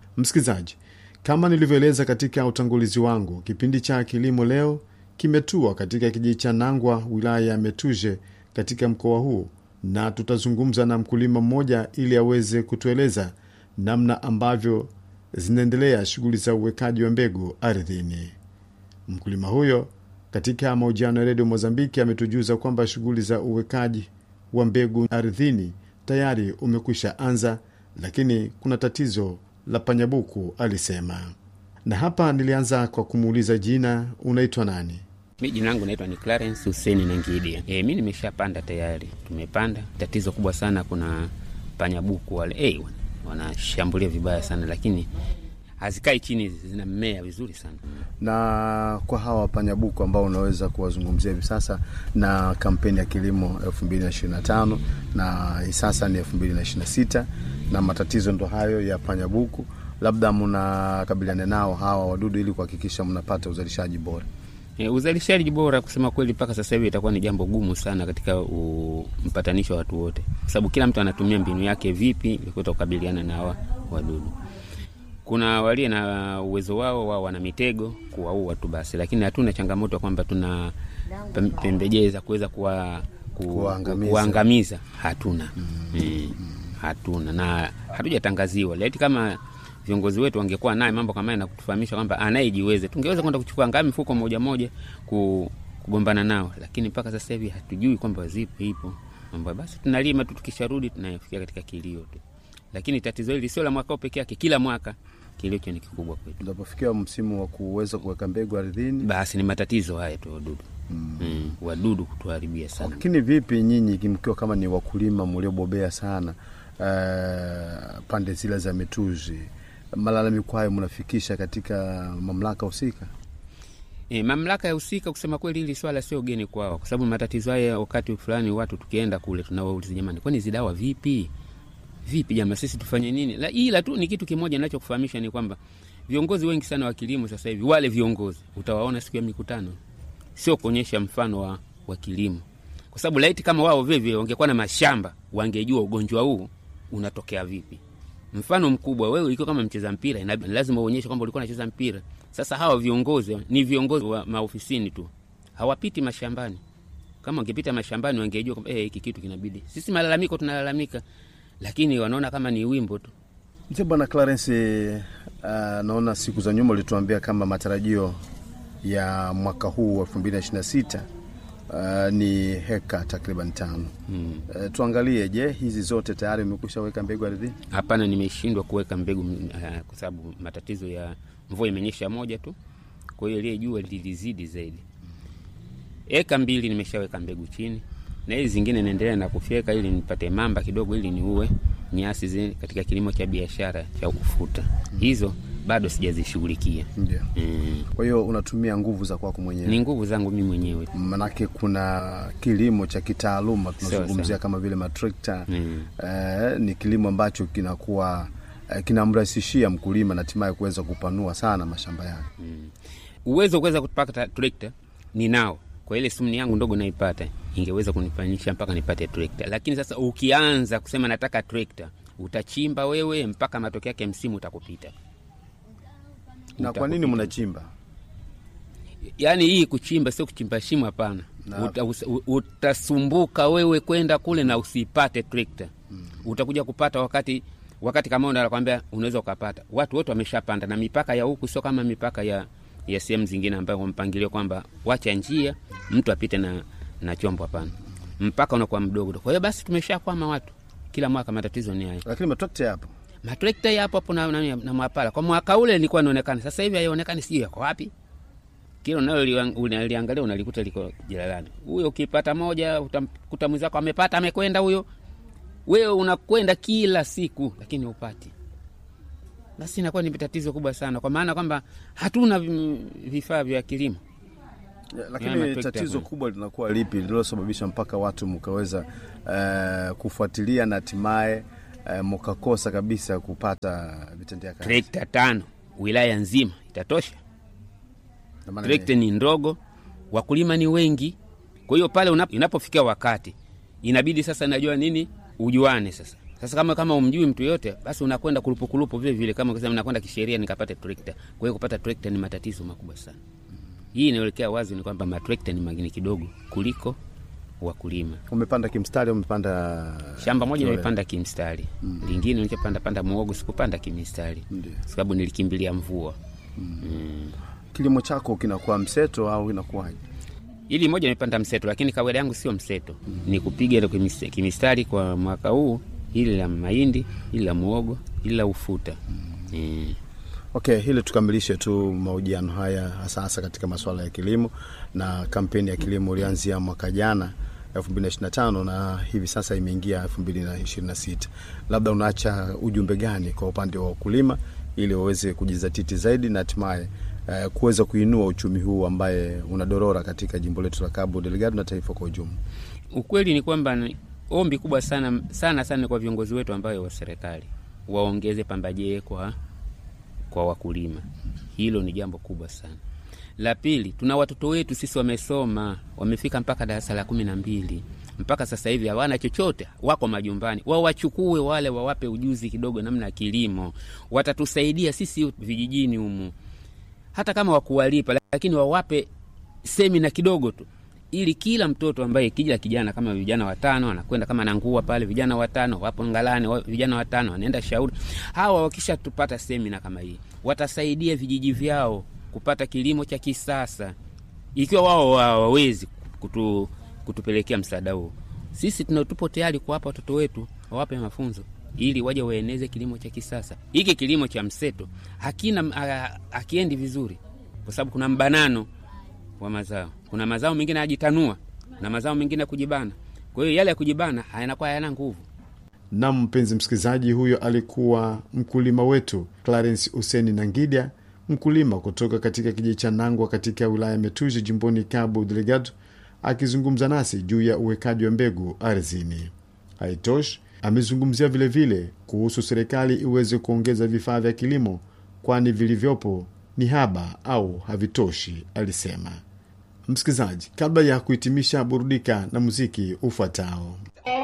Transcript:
Msikilizaji, kama nilivyoeleza katika utangulizi wangu, kipindi cha kilimo leo kimetua katika kijiji cha Nangwa, wilaya ya Metuje katika mkoa huu, na tutazungumza na mkulima mmoja ili aweze kutueleza namna ambavyo zinaendelea shughuli za uwekaji wa mbegu ardhini. Mkulima huyo katika mahojiano ya Radio Mozambiki ametujuza kwamba shughuli za uwekaji wa mbegu ardhini tayari umekwisha anza, lakini kuna tatizo la panyabuku, alisema. Na hapa nilianza kwa kumuuliza jina, unaitwa nani? Mimi jina langu naitwa ni Clarence Hussein Nangidia. Mimi nimeshapanda tayari. Tumepanda. Tatizo kubwa sana, kuna panyabuku wale wanashambulia vibaya sana, lakini hazikai chini, zinamea vizuri sana. Na kwa hawa panyabuku ambao unaweza kuwazungumzia hivi sasa na kampeni ya kilimo 2025 na sasa ni 2026 na matatizo ndo hayo ya panyabuku, labda mnakabiliana nao hawa wadudu ili kuhakikisha mnapata uzalishaji bora? Uzalishaji bora kusema kweli mpaka sasa hivi itakuwa ni jambo gumu sana katika mpatanisho wa watu wote, kwa sababu kila mtu anatumia mbinu yake vipi ili kukabiliana na hawa wadudu. Kuna wale na uwezo wao wana mitego kuwaua watu basi, lakini hatuna changamoto kwamba tuna pembejeo za kuweza kuangamiza. Hatuna. Hatuna na hatujatangaziwa. Laiti kama viongozi wetu wangekuwa naye mambo kama haya na kutufahamisha kwamba anayejiweze, tungeweza kwenda kuchukua ngami mfuko moja kugombana nao, lakini mpaka sasa hivi hatujui kwamba zipo ipo mambo. Basi tunalima tu, tukisharudi tunafikia katika kilio tu. Lakini tatizo hili sio la mwaka pekee yake, kila mwaka kilio ni kikubwa kwetu. Unapofikia msimu wa kuweza kuweka mbegu ardhini, basi ni matatizo haya tu, wadudu. Wadudu kutuharibia sana. Lakini vipi nyinyi mkiwa kama ni wakulima mliobobea sana pande zile za Metuje, malalamiko hayo mnafikisha katika mamlaka husika? Mamlaka ya husika kusema kweli hili swala sio geni kwao, kwa sababu matatizo haya wakati fulani watu tukienda kule tunawauliza, jamani, kwani hizo dawa vipi jamaa, sisi tufanye nini? Ila tu ni kitu kimoja ninachokufahamisha ni kwamba viongozi wengi sana wa kilimo sasa hivi, wale viongozi utawaona siku ya mikutano, sio kuonyesha mfano wa kilimo, kwa sababu laiti kama wao vivyo wangekuwa na mashamba wangejua ugonjwa huu unatokea vipi. Mfano mkubwa, wewe ukiwa kama mcheza mpira lazima uonyeshe kwamba ulikuwa unacheza mpira. Sasa hawa viongozi ni viongozi wa maofisini tu, hawapiti mashambani. Kama wangepita mashambani wangejua kwamba hiki kitu kinabidi. Sisi malalamiko tunalalamika, lakini wanaona kama ni wimbo tu. Mzee Bwana Clarence, naona siku za nyuma ulituambia kama matarajio ya mwaka huu wa 2026 ni heka takriban 5. Tuangalie, je, hizi zote tayari umekushaweka mbegu ardhini? Hapana, nimeshindwa kuweka mbegu kwa sababu matatizo ya mvua imenyesha moja tu. Kwa hiyo ile jua lilizidi zaidi. Eka 2 nimeshaweka mbegu chini, na hizi zingine naendelea na kufyeka ili nipate mamba kidogo ili niue nyasi zile katika kilimo cha biashara cha ufuta. Hizo bado sijazishughulikia. Ndio. Kwa hiyo unatumia nguvu za kwako mwenyewe? Ni nguvu zangu mimi mwenyewe. Manake kuna kilimo cha kitaaluma tunazungumzia kama vile matrekta. Ni kilimo ambacho kinakuwa kinamrahisishia mkulima na hatimaye kuweza kupanua sana mashamba yake. Uwezo kuweza kupata trekta ninao. Kwa ile sumni yangu ndogo naipata, ingeweza kunifanyisha mpaka nipate trekta. Lakini sasa ukianza kusema nataka trekta, utachimba wewe mpaka matokeo yake msimu utakupita. Na kwa nini mnachimba? Yaani hii kuchimba sio kuchimba shimo, hapana. Utasumbuka wewe kwenda kule na usipate trekta. Utakuja kupata wakati kama unakwambia unaweza ukapata. Watu wote wameshapanda, na mipaka ya huku sio kama mipaka ya sehemu zingine ambayo mpangilio kwamba wacha njia mtu apite na chombo, hapana. Mpaka unakuwa mdogo. Kwa hiyo basi tumeshakwama watu. Kila mwaka matatizo ni haya. Lakini matrekta hapo. Matrekta hapo na mwapala. Kwa mwaka ule nilikuwa naonekana. Sasa hivi haionekani, sijui yako wapi. Kile unaliangalia unalikuta liko jalalani. Huyo ukipata moja utakuta mwenzako amepata, amekwenda huyo. Wewe unakwenda kila siku lakini upati. Basi inakuwa ni tatizo kubwa sana, kwa maana kwamba hatuna vifaa vya kilimo. Lakini tatizo kubwa linakuwa lipi lililosababisha mpaka watu mkaweza kufuatilia na hatimaye mkakosa kabisa kupata vitendea kazi? Trekta 5 wilaya nzima itatosha? Trekta ni ndogo, wakulima ni wengi. Kwa hiyo pale inapofikia wakati inabidi sasa, najua nini, ujuane sasa. Sasa kama umjui mtu yote, basi unakwenda kulupu vile vile, kama ukisema nakwenda kisheria nikapata trekta. Kwa hiyo kupata trekta ni matatizo makubwa sana. Hii inaelekea wazi ni kwamba matrekta ni magini kidogo kuliko wakulima. Umepanda kimstari, umepanda shamba moja nilipanda kimstari. Lingine nilipanda muogo, sikupanda kimstari. Sababu nilikimbilia mvua. Kilimo chako kinakuwa mseto au inakuwaje? Ili moja nimepanda mseto, lakini kawaida yangu sio mseto. Ni kupiga ile kimistari kwa mwaka huu, ili la mahindi, ili la muogo, ili la ufuta. Okay, hili tukamilishe tu mahojiano haya hasa katika masuala ya kilimo, na kampeni ya kilimo ilianzia mwaka jana 2025 na hivi sasa imeingia 2026. Labda unaacha ujumbe gani kwa upande wa wakulima ili waweze kujizatiti zaidi na hatimaye kuweza kuinua uchumi huu ambaye unadorora katika jimbo letu la Cabo Delgado na taifa kwa ujumla? Ukweli ni kwamba ombi kubwa sana kwa viongozi wetu ambao wa serikali waongeze pambajee kwa wakulima. Hilo ni jambo kubwa sana. La pili, tuna watoto wetu sisi wamesoma, wamefika mpaka darasa la 12. Mpaka sasa hivi hawana chochote, wako majumbani. Wao wachukue wale, wawape ujuzi kidogo namna ya kilimo. Watatusaidia sisi vijijini humu. Hata kama wakuwalipa, lakini wawape semina kidogo tu. Ili kila mtoto ambaye kijana kama vijana 5 anakwenda kama Nangua pale, vijana 5 wapo Ngalani, vijana 5 wanaenda Shauri. Hawa wakisha tupata semina kama hii, watasaidia vijiji vyao kupata kilimo cha kisasa. Ikiwa wao hawawezi kutupelekea msaada huo, sisi tupo tayari kuwapa watoto wetu, wawape mafunzo ili waje waeneze kilimo cha kisasa. Hiki kilimo cha mseto hakiendi vizuri kwa sababu kuna mbanano wa mazao. Kuna mazao mengine yajitanua na mazao mengine kujibana. Kwa hiyo yale ya kujibana hayanakuwa yana nguvu. Na mpenzi msikilizaji, huyo alikuwa mkulima wetu Clarence Useni Nangidia, mkulima kutoka katika kijiji cha Nangwa katika wilaya Metuzi jimboni Cabo Delgado, akizungumza nasi juu ya uwekaji wa mbegu ardhini. Haitoshi, amezungumzia vile vile kuhusu serikali iweze kuongeza vifaa vya kilimo, kwani vilivyopo ni haba au havitoshi, alisema. Msikilizaji, kabla ya kuhitimisha, burudika na muziki ufuatao.